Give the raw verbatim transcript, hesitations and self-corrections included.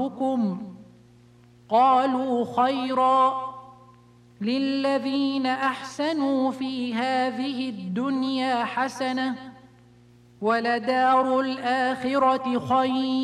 ربكم؟ قالوا خيرا. للذين أحسنوا في هذه الدنيا حسنة ولدار الآخرة خير